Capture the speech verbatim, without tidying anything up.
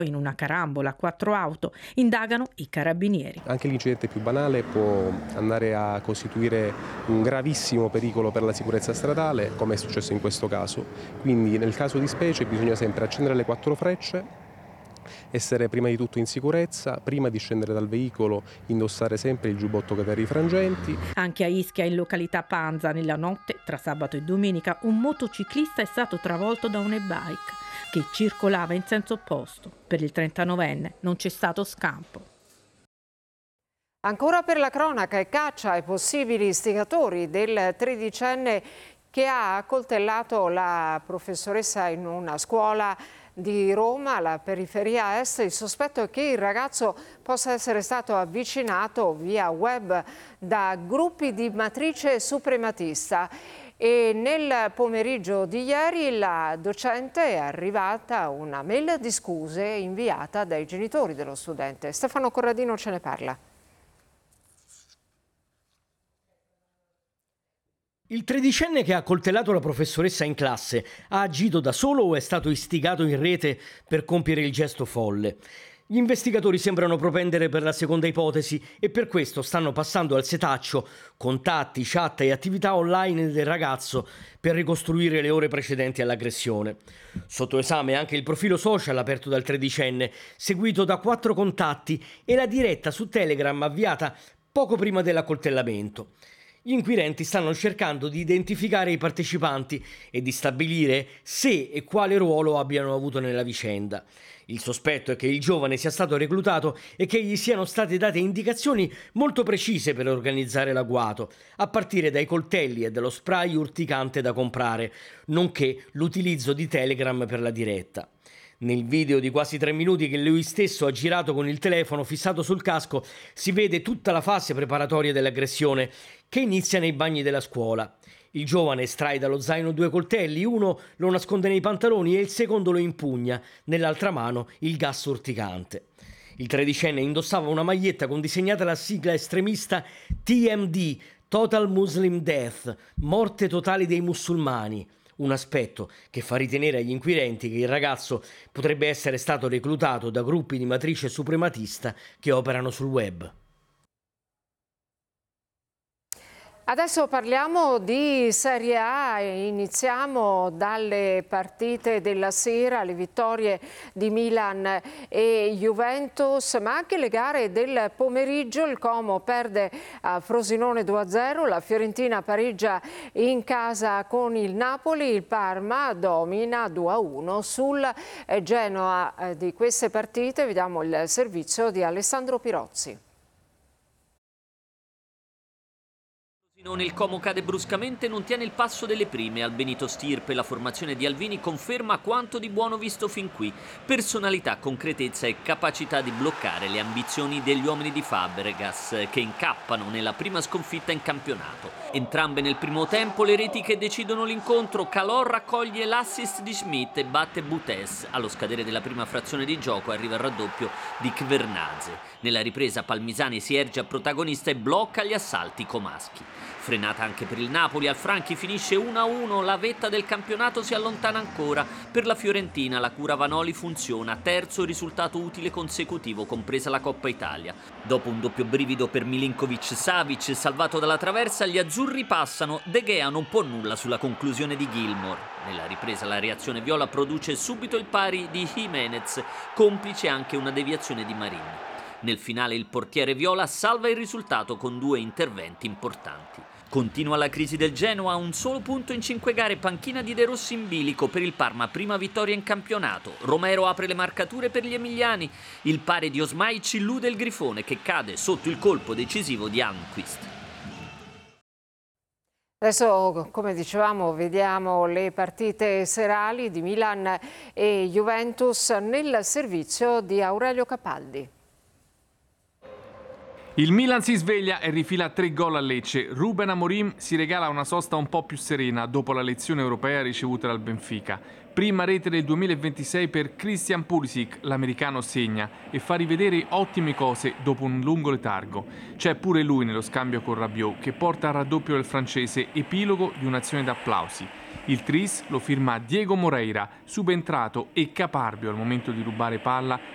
In una carambola, quattro auto, indagano i carabinieri. Anche l'incidente più banale può andare a costituire un gravissimo pericolo per la sicurezza stradale, come è successo in questo caso. Quindi nel caso di specie bisogna sempre accendere le quattro frecce, essere prima di tutto in sicurezza, prima di scendere dal veicolo indossare sempre il giubbotto caterri frangenti. Anche a Ischia, in località Panza, nella notte tra sabato e domenica, un motociclista è stato travolto da un e-bike che circolava in senso opposto. Per il trentanovenne non c'è stato scampo. Ancora per la cronaca e caccia ai possibili istigatori del tredicenne che ha accoltellato la professoressa in una scuola di Roma, alla periferia est. Il sospetto è che il ragazzo possa essere stato avvicinato via web da gruppi di matrice suprematista. E nel pomeriggio di ieri la docente è arrivata una mail di scuse inviata dai genitori dello studente. Stefano Corradino ce ne parla. Il tredicenne che ha accoltellato la professoressa in classe ha agito da solo o è stato istigato in rete per compiere il gesto folle? Gli investigatori sembrano propendere per la seconda ipotesi e per questo stanno passando al setaccio contatti, chat e attività online del ragazzo per ricostruire le ore precedenti all'aggressione. Sotto esame anche il profilo social aperto dal tredicenne, seguito da quattro contatti, e la diretta su Telegram avviata poco prima dell'accoltellamento. Gli inquirenti stanno cercando di identificare i partecipanti e di stabilire se e quale ruolo abbiano avuto nella vicenda. Il sospetto è che il giovane sia stato reclutato e che gli siano state date indicazioni molto precise per organizzare l'agguato, a partire dai coltelli e dallo spray urticante da comprare, nonché l'utilizzo di Telegram per la diretta. Nel video di quasi tre minuti che lui stesso ha girato con il telefono fissato sul casco si vede tutta la fase preparatoria dell'aggressione che inizia nei bagni della scuola. Il giovane estrae dallo zaino due coltelli, uno lo nasconde nei pantaloni e il secondo lo impugna, nell'altra mano il gas urticante. Il tredicenne indossava una maglietta con disegnata la sigla estremista T M D, Total Muslim Death, morte totale dei musulmani. Un aspetto che fa ritenere agli inquirenti che il ragazzo potrebbe essere stato reclutato da gruppi di matrice suprematista che operano sul web. Adesso parliamo di Serie A e iniziamo dalle partite della sera, le vittorie di Milan e Juventus, ma anche le gare del pomeriggio. Il Como perde a Frosinone due a zero, la Fiorentina pareggia in casa con il Napoli, il Parma domina due a uno sul Genoa. Di queste partite vediamo il servizio di Alessandro Pirozzi. Il Como cade bruscamente e non tiene il passo delle prime. Al Benito Stirpe la formazione di Alvini conferma quanto di buono visto fin qui. Personalità, concretezza e capacità di bloccare le ambizioni degli uomini di Fabregas, che incappano nella prima sconfitta in campionato. Entrambe nel primo tempo le reti che decidono l'incontro. Calò raccoglie l'assist di Schmidt e batte Butes. Allo scadere della prima frazione di gioco arriva il raddoppio di Kvernadze. Nella ripresa Palmisani si erge a protagonista e blocca gli assalti comaschi. Frenata anche per il Napoli, al Franchi finisce uno a uno, la vetta del campionato si allontana ancora. Per la Fiorentina la cura Vanoli funziona, terzo risultato utile consecutivo, compresa la Coppa Italia. Dopo un doppio brivido per Milinkovic-Savic, salvato dalla traversa, gli azzurri passano, De Gea non può nulla sulla conclusione di Gilmour. Nella ripresa la reazione viola produce subito il pari di Jimenez, complice anche una deviazione di Marin. Nel finale il portiere viola salva il risultato con due interventi importanti. Continua la crisi del Genoa, un solo punto in cinque gare, panchina di De Rossi in bilico. Per il Parma prima vittoria in campionato. Romero apre le marcature per gli emiliani. Il pari di Osmai ci illude il Grifone che cade sotto il colpo decisivo di Almqvist. Adesso, come dicevamo, vediamo le partite serali di Milan e Juventus nel servizio di Aurelio Capaldi. Il Milan si sveglia e rifila tre gol a Lecce. Ruben Amorim si regala una sosta un po' più serena dopo la lezione europea ricevuta dal Benfica. Prima rete del duemilaventisei per Christian Pulisic, l'americano segna e fa rivedere ottime cose dopo un lungo letargo. C'è pure lui nello scambio con Rabiot che porta al raddoppio del francese, epilogo di un'azione d'applausi. Il tris lo firma Diego Moreira, subentrato e caparbio al momento di rubare palla